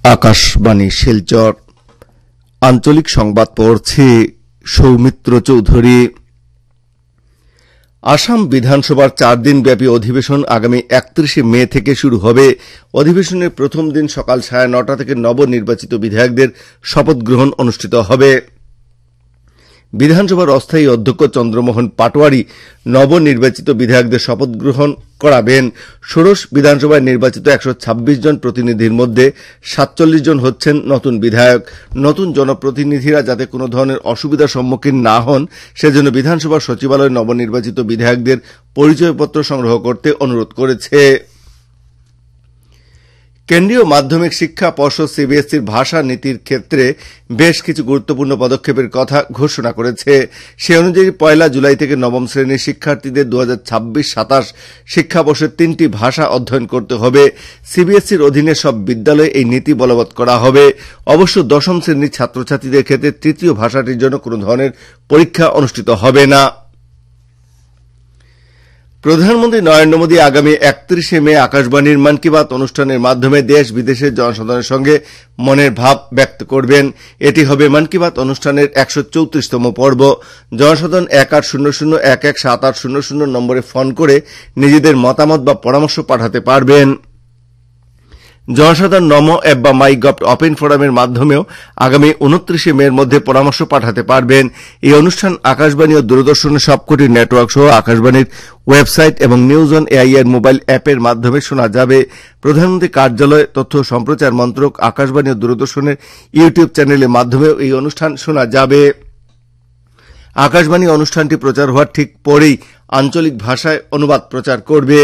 আকাশবাণী শিলচর আঞ্চলিক সংবাদ পড়ছে সৌমিত্র চৌধুরী। আসাম বিধানসভার 4 দিনব্যাপী অধিবেশন আগামী 31 মে থেকে শুরু হবে। অধিবেশনের প্রথম দিন সকাল 9:30 থেকে নবনির্বাচিত বিধায়কদের শপথ গ্রহণ অনুষ্ঠিত হবে। বিধানসভার অস্থায়ী অধ্যক্ষ চন্দ্রমোহন পাটোয়ারি নবনির্বাচিত বিধায়কদের শপথ গ্রহণ করাবেন। ষোড়শ বিধানসভায় নির্বাচিত 126 জন প্রতিনিধির মধ্যে 47 জন হচ্ছেন নতুন বিধায়ক। নতুন জনপ্রতিনিধিরা যাতে কোনো ধরনের অসুবিধার সম্মুখীন না হন সেজন্য বিধানসভার সচিবালয় নবনির্বাচিত বিধায়কদের পরিচয়পত্র সংগ্রহ করতে অনুরোধ করেছে। কেন্দ্রীয় মাধ্যমিক শিক্ষা পর্ষদ সিবিএসইর ভাষা নীতির ক্ষেত্রে বেশ কিছু গুরুত্বপূর্ণ পদক্ষেপের কথা ঘোষণা করেছে। সে অনুযায়ী 1 জুলাই থেকে নবম শ্রেণীর শিক্ষার্থীদের 2026-27 শিক্ষাবর্ষের 3টি ভাষা অধ্যয়ন করতে হবে। সিবিএসইর অধীনে সব বিদ্যালয়ে এই নীতি বলবৎ করা হবে। অবশ্য দশম শ্রেণীর ছাত্রছাত্রীদের ক্ষেত্রে তৃতীয় ভাষাটির জন্য কোনো ধরনের পরীক্ষা অনুষ্ঠিত হবে না। প্রধানমন্ত্রী নরেন্দ্র মোদী আগামী 31 মে আকাশবাণীর মন কি বাত অনুষ্ঠানের মাধ্যমে দেশ বিদেশের জনসাধারণের সঙ্গে মনের ভাব ব্যক্ত করবেন। এটি হবে মন কি বাত অনুষ্ঠানের 134তম পর্ব। জনসাধারণ 1800117800 নম্বরে ফোন করে নিজেদের মতামত বা পরামর্শ পাঠাতে পারবেন। জনসাধারণ নমো অ্যাপ বা মাই গভ ওপেন ফোরামের মাধ্যমেও আগামী 29 মের মধ্যে পরামর্শ পাঠাতে পারবেন। এই অনুষ্ঠান আকাশবাণী ও দূরদর্শনের সবকটি নেটওয়ার্ক সহ আকাশবাণীর ওয়েবসাইট এবং নিউজ অন এআই এর মোবাইল অ্যাপের মাধ্যমে শোনা যাবে। প্রধানমন্ত্রী কার্যালয়, তথ্য ও সম্প্রচার মন্ত্রক, আকাশবাণী ও দূরদর্শনের ইউটিউব চ্যানেলের মাধ্যমেও এই অনুষ্ঠান শোনা যাবে। আকাশবাণী অনুষ্ঠানটি প্রচার হওয়ার ঠিক পরেই আঞ্চলিক ভাষায় অনুবাদ প্রচার করবে।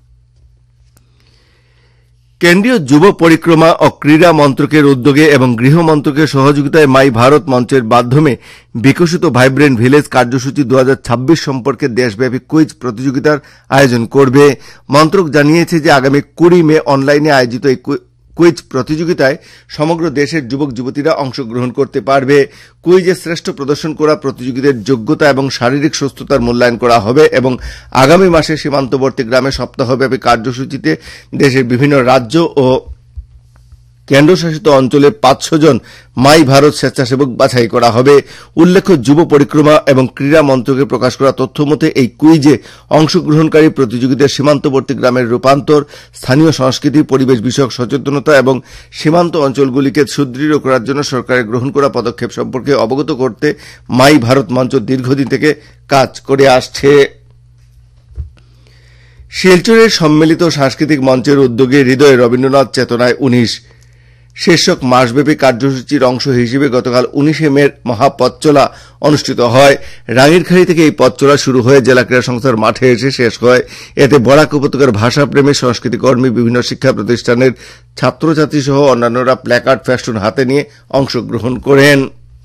কেন্দ্রীয় যুব পরিক্রমা ও ক্রীড়া মন্ত্রকের উদ্যোগে এবং গৃহ মন্ত্রকের সহযোগিতায় মাই ভারত মঞ্চের মাধ্যমে বিকশিত ভাইব্রেন্ট ভিলেজ কার্যসূচি 2026 সম্পর্কে দেশব্যাপী কুইজ প্রতিযোগিতার আয়োজন করবে। মন্ত্রক জানিয়েছে যে আগামী 20 মে অনলাইনে আয়োজিত এই কুইজ প্রতিযোগিতায় সমগ্র দেশের যুবক যুবতীরা অংশগ্রহণ করতে পারবে। কুইজে শ্রেষ্ঠ প্রদর্শন করা প্রতিযোগীদের যোগ্যতা এবং শারীরিক সুস্থতার মূল্যায়ন করা হবে এবং আগামী মাসে সীমান্তবর্তী গ্রামে সপ্তাহব্যাপী কার্যসূচিতে দেশের বিভিন্ন রাজ্য ও কেন্দ্রশাসিত অঞ্চলে 500 জন মাই ভারত স্বেচ্ছাসেবক বাছাই করা হবে। উল্লেখ্য, যুব পরিক্রমা এবং ক্রীড়া মন্ত্রকে প্রকাশ করা তথ্য মতে এই কুইজে অংশগ্রহণকারী প্রতিযোগীদের সীমান্তবর্তী গ্রামের রূপান্তর, স্থানীয় সংস্কৃতি, পরিবেশ বিষয়ক সচেতনতা এবং সীমান্ত অঞ্চলগুলিকে সুদৃঢ় করার জন্য সরকারের গ্রহণ করা পদক্ষেপ সম্পর্কে অবগত করতে মাই ভারত মঞ্চ দীর্ঘদিন থেকে কাজ করে আসছে। শিলচরের সম্মিলিত সাংস্কৃতিক মঞ্চের উদ্যোগে হৃদয় রবীন্দ্রনাথ চেতনায় 19 শীর্ষক মাসব্যাপী কার্যসূচির অংশ হিসেবে গতকাল 19 মে মহাপথচলা অনুষ্ঠিত হয়। রাঙ্গিরখাড়ি থেকে এই পথচলা শুরু হয়ে জেলা ক্রীড়া সংস্থার মাঠে এসে শেষ হয়। এতে বরাক উপত্যকার ভাষাপ্রেমী, সংস্কৃতিকর্মী, বিভিন্ন শিক্ষা প্রতিষ্ঠানের ছাত্রছাত্রী সহ অন্যান্যরা প্ল্যাকার্ড ফেস্টুন হাতে নিয়ে অংশগ্রহণ করেন।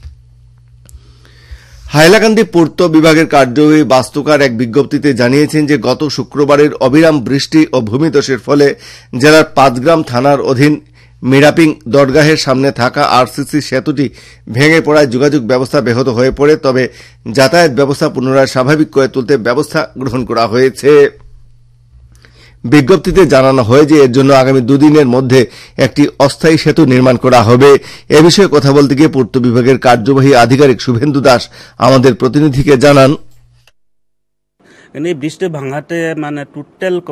হাইলাকান্দি পূর্ত বিভাগের কার্যবাহী বাস্তুকার এক বিজ্ঞপ্তিতে জানিয়েছেন যে গত শুক্রবারের অবিরাম বৃষ্টি ও ভূমিধসের ফলে জেলার 5 গ্রাম থানার অধীন মিরাপিং দরগাহের সামনে থাকা আরসিসি সেতুটি ভেঙে পড়ায় যোগাযোগ ব্যবস্থা ব্যাহত হয়ে পড়ে। তবে যাতায়াত ব্যবস্থা পুনরায় স্বাভাবিক করে তুলতে ব্যবস্থা গ্রহণ করা হয়েছে। বিজ্ঞপ্তিতে জানানো হয় যে এর জন্য আগামী 2 দিনের মধ্যে একটি অস্থায়ী সেতু নির্মাণ করা হবে। এ বিষয়ে কথা বলতে গিয়ে পূর্ত বিভাগের কার্যবাহী আধিকারিক শুভেন্দু দাস আমাদের প্রতিনিধিকে জানান, বৃষ্টি ভাঙাতে টোটাল